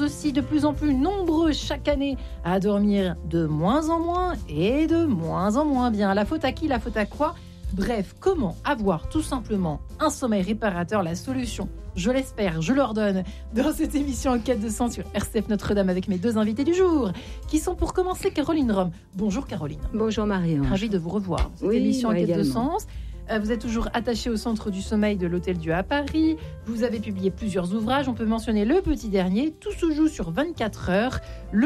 aussi de plus en plus nombreux chaque année à dormir de moins en moins et de moins en moins bien. La faute à qui? La faute à quoi? Bref, comment avoir tout simplement un sommeil réparateur? La solution, je l'espère, je leur donne dans cette émission En quête de sens sur RCF Notre-Dame avec mes deux invités du jour, qui sont pour commencer Caroline Rome. Bonjour Caroline. Bonjour Marie-Ange. Ravie de vous revoir. Cette émission En quête de sens. Vous êtes toujours attachée au Centre du Sommeil de l'Hôtel Dieu à Paris. Vous avez publié plusieurs ouvrages. On peut mentionner le petit dernier. Tout se joue sur 24 heures.